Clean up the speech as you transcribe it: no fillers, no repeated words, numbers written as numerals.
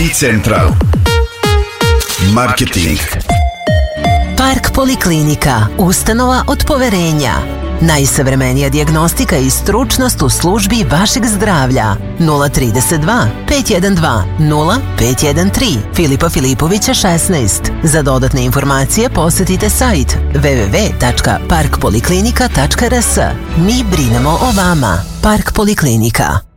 Central Marketing. Park Poliklinika, ustanova od poverenja. Najsavremenija dijagnostika i stručnost u službi vašeg zdravlja. 032 512 0513 Filipa Filipovića 16. Za dodatne informacije posjetite sajt www.parkpoliklinika.rs. Mi brinemo o vama. Park Poliklinika.